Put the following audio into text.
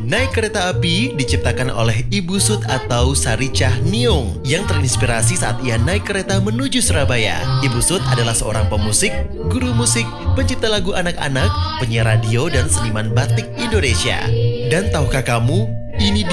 Naik Kereta Api diciptakan oleh Ibu Sud atau Saricah Niung yang terinspirasi saat ia naik kereta menuju Surabaya. Ibu Sud adalah seorang pemusik, guru musik, pencipta lagu anak-anak, penyiar radio, dan seniman batik Indonesia. Dan tahukah kamu, ini